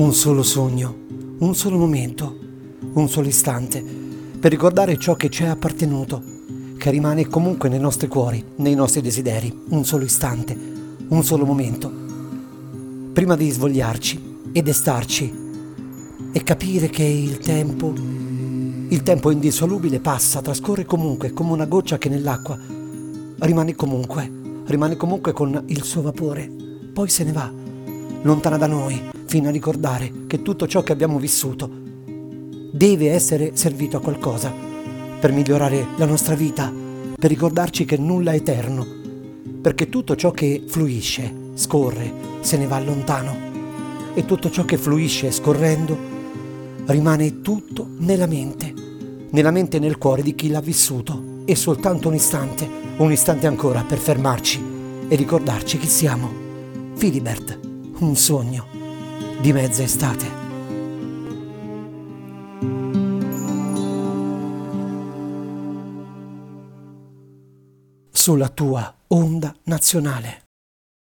Un solo sogno, un solo momento, un solo istante, per ricordare ciò che ci è appartenuto, che rimane comunque nei nostri cuori, nei nostri desideri, un solo istante, un solo momento, prima di svogliarci e destarci e capire che il tempo indissolubile passa, trascorre comunque come una goccia che nell'acqua rimane comunque con il suo vapore, poi se ne va, lontana da noi, fino a ricordare che tutto ciò che abbiamo vissuto deve essere servito a qualcosa, per migliorare la nostra vita, per ricordarci che nulla è eterno, perché tutto ciò che fluisce, scorre, se ne va lontano, e tutto ciò che fluisce scorrendo rimane tutto nella mente e nel cuore di chi l'ha vissuto, e soltanto un istante ancora per fermarci e ricordarci chi siamo. Philibert, un sogno di mezza estate. Sulla tua onda nazionale.